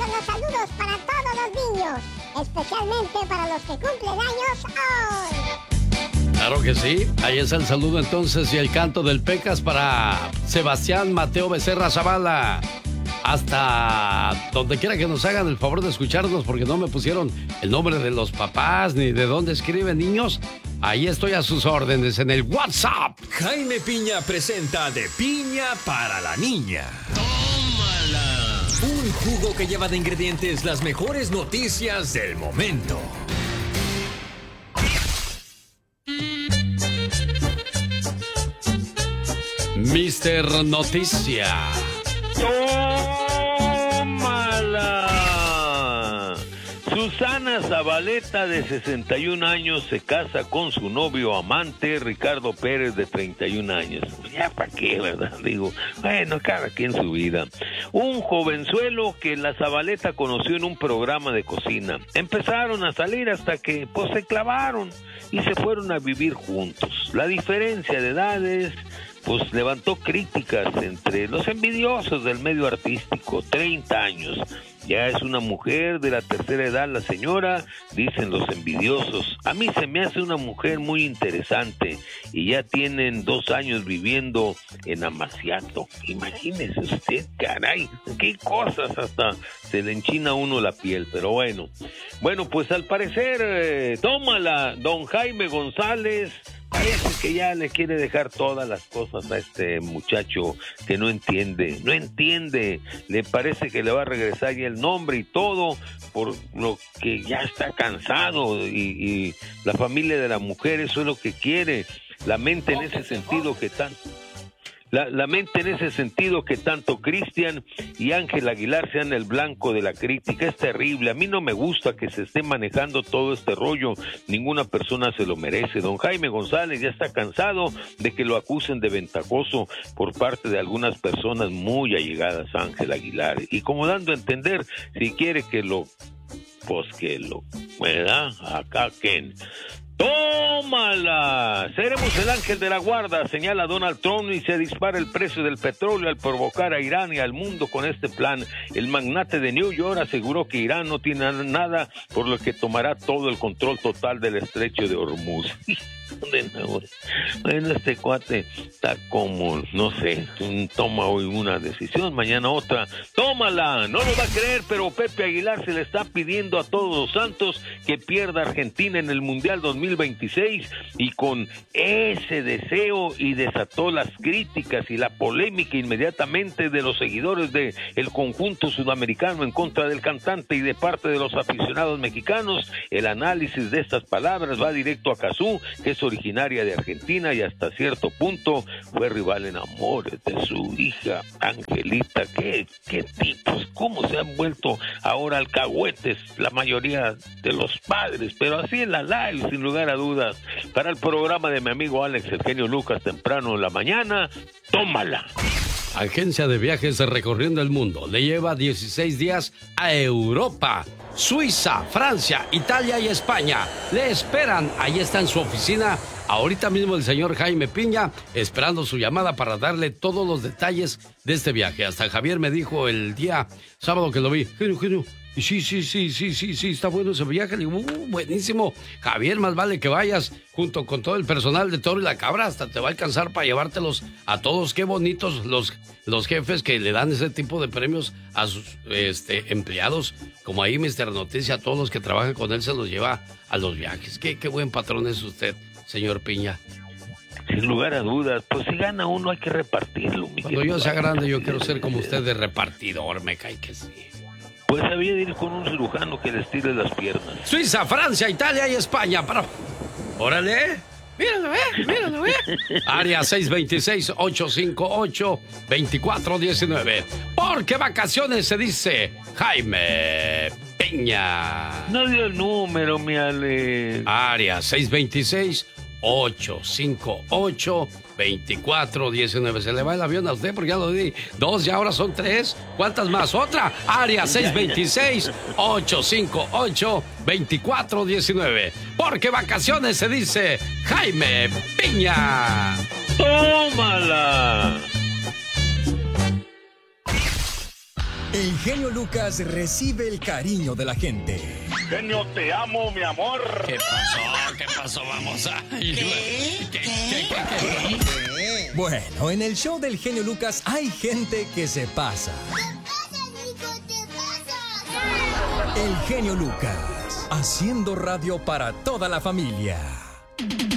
son los saludos para todos los niños, especialmente para los que cumplen años hoy. Claro que sí. Ahí está el saludo entonces y el canto del Pecas para Sebastián Mateo Becerra Zavala. Hasta donde quiera que nos hagan el favor de escucharnos, porque no me pusieron el nombre de los papás ni de dónde escriben, niños. Ahí estoy a sus órdenes en el WhatsApp. Jaime Piña presenta De Piña para la Niña. ¡Tómala! Un jugo que lleva de ingredientes las mejores noticias del momento. Mister Noticia. ¡Tómala! Susana Zabaleta, de 61 años, se casa con su novio amante, Ricardo Pérez, de 31 años. Ya para qué, ¿verdad? Digo, bueno, cada quien su vida. Un jovenzuelo que la Zabaleta conoció en un programa de cocina. Empezaron a salir hasta que, pues, se clavaron y se fueron a vivir juntos. La diferencia de edades, pues, levantó críticas entre los envidiosos del medio artístico. 30 años. Ya es una mujer de la tercera edad la señora, dicen los envidiosos. A mí se me hace una mujer muy interesante y ya tienen 2 años viviendo en Amaciato. Imagínese usted, caray, qué cosas, hasta se le enchina a uno la piel, pero bueno. Bueno, pues al parecer, tómala, don Jaime González. Parece que ya le quiere dejar todas las cosas a este muchacho que no entiende, le parece que le va a regresar ya el nombre y todo, por lo que ya está cansado y la familia de la mujer, eso es lo que quiere, la mente en ese sentido que tanto Cristian y Ángel Aguilar sean el blanco de la crítica. Es terrible, a mí no me gusta que se esté manejando todo este rollo, ninguna persona se lo merece. Don Jaime González ya está cansado de que lo acusen de ventajoso por parte de algunas personas muy allegadas a Ángel Aguilar, y como dando a entender, si quiere que lo, ¿verdad? Acá Ken. ¡Tómala! Seremos el ángel de la guarda, señala Donald Trump, y se dispara el precio del petróleo al provocar a Irán y al mundo con este plan. El magnate de New York aseguró que Irán no tiene nada, por lo que tomará todo el control total del estrecho de Hormuz. Bueno, este cuate está como, no sé, toma hoy una decisión, mañana otra. ¡Tómala! No lo va a creer, pero Pepe Aguilar se le está pidiendo a todos los santos que pierda Argentina en el Mundial 2026, y con ese deseo y desató las críticas y la polémica inmediatamente de los seguidores de el conjunto sudamericano en contra del cantante y de parte de los aficionados mexicanos. El análisis de estas palabras va directo a Cazú, que es originaria de Argentina y hasta cierto punto fue rival en amores de su hija Angelita. ¿Qué tipos? ¿Cómo se han vuelto ahora alcahuetes la mayoría de los padres? Pero así en la live, sin lugar a dudas. Para el programa de mi amigo Alex el genio Lucas, temprano en la mañana, tómala. Agencia de viajes recorriendo el mundo. Le lleva 16 días a Europa, Suiza, Francia, Italia y España. Le esperan. Ahí está en su oficina ahorita mismo el señor Jaime Piña, esperando su llamada para darle todos los detalles de este viaje. Hasta Javier me dijo el día sábado que lo vi: genio, sí, está bueno ese viaje. Le digo, buenísimo. Javier, más vale que vayas junto con todo el personal de Toro y la Cabra, hasta te va a alcanzar para llevártelos a todos. Qué bonitos los jefes que le dan ese tipo de premios a sus empleados, como ahí Mr. Noticia, a todos los que trabajan con él se los lleva a los viajes. Qué buen patrón es usted, señor Piña. Sin lugar a dudas, pues si gana uno hay que repartirlo. Cuando yo sea grande yo quiero ser como usted, de repartidor, me cae que sí. Pues había de ir con un cirujano que les tire las piernas. Suiza, Francia, Italia y España. ¡Órale! Míralo, Área 626-858-2419. Porque vacaciones se dice Jaime Piña. No dio el número, mi Ale. Área 626-858-2419. Se le va el avión a usted porque ya lo di 2 y ahora son 3. ¿Cuántas más? Otra. Área 626-858-2419. Porque vacaciones se dice Jaime Piña. ¡Tómala! El genio Lucas recibe el cariño de la gente. Genio, te amo, mi amor. ¿Qué pasó? ¿Qué pasó? Vamos a... ¿Qué? Bueno, en el show del genio Lucas hay gente que se pasa. El genio Lucas, haciendo radio para toda la familia.